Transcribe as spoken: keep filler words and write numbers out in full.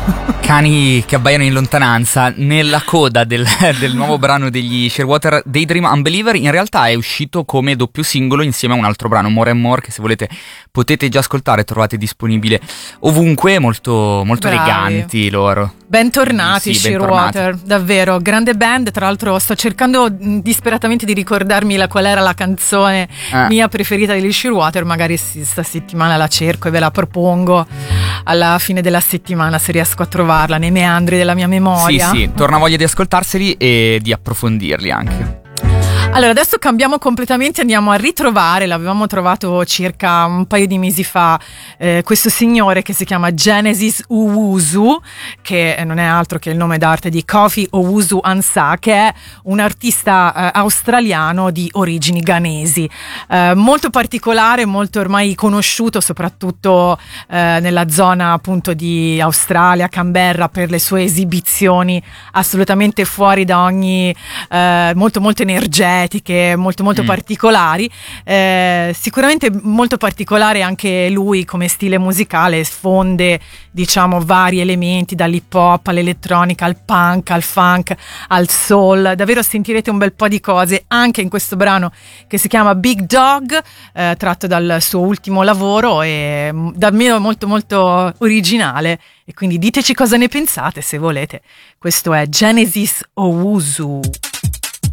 Cani che abbaiano in lontananza. Nella coda del, del nuovo brano degli Shearwater, Daydream Unbeliever, in realtà è uscito come doppio singolo insieme a un altro brano, More and More, che se volete potete già ascoltare, trovate disponibile ovunque, molto, molto eleganti loro. Bentornati, sì, Shearwater, davvero, grande band. Tra l'altro sto cercando disperatamente di ricordarmi la, qual era la canzone eh. mia preferita degli Shearwater, magari sta settimana la cerco e ve la propongo alla fine della settimana se riesco a trovarla nei meandri della mia memoria. Sì, sì, torna voglia di ascoltarseli e di approfondirli anche. Allora, adesso cambiamo completamente, andiamo a ritrovare, l'avevamo trovato circa un paio di mesi fa, eh, questo signore che si chiama Genesis Owusu, che non è altro che il nome d'arte di Kofi Owusu-Ansah, che è un artista eh, australiano di origini ghanesi, eh, molto particolare, molto ormai conosciuto soprattutto eh, nella zona appunto di Australia, Canberra, per le sue esibizioni assolutamente fuori da ogni, eh, molto molto energetiche, molto molto mm. particolari, eh, sicuramente molto particolare anche lui come stile musicale, sfonde diciamo vari elementi dall'hip hop all'elettronica al punk al funk al soul, davvero sentirete un bel po' di cose anche in questo brano che si chiama Big Dog, eh, tratto dal suo ultimo lavoro e davvero molto molto originale, e quindi diteci cosa ne pensate se volete. Questo è Genesis Owusu.